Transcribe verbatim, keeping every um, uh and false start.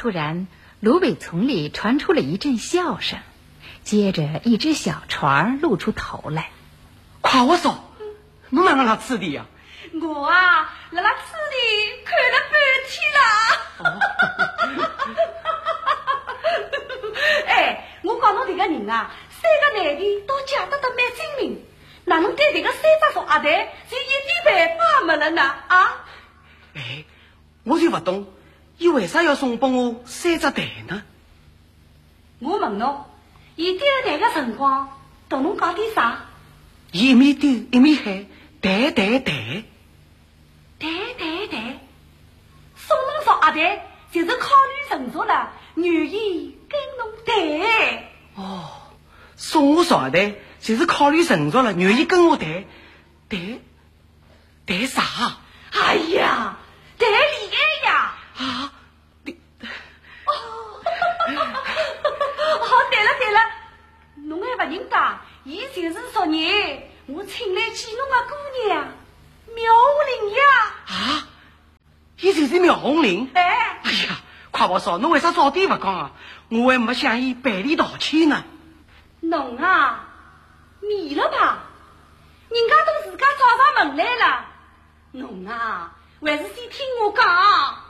突然，芦苇丛里传出了一阵笑声，接着一只小船露出头来。 夸我说，侬哪能来此地呀？ 我啊，辣辣此地看了半天了。哎，我讲侬这个人啊，三个男的都嫁得得蛮精明，哪能对这个三只傻蛋就一点办法没了呢？啊？ 哎，我就不懂，伊为啥要送拨我三只蛋呢？ 我问侬，伊丢蛋个辰光，同侬讲点啥？ 伊一面丢一面喊蛋蛋蛋。 蛋蛋蛋，送侬少阿蛋，就是考虑成熟了，愿意跟侬谈。 哦，送我少蛋，就是考虑成熟了，愿意跟我谈，谈谈啥？ 哎呀，谈恋爱呀！ 啊，你哦，哦，对了对了，侬还不认得，伊就是昨日我请来见侬个姑娘。苗红玲呀！ 啊，伊就是苗红玲。 哎， 哎呀，快我说，侬为啥早点不讲啊？我还没向伊赔礼道歉呢。 侬啊，迷了吧？人家都自家找上门来了，侬啊，还是先听我讲。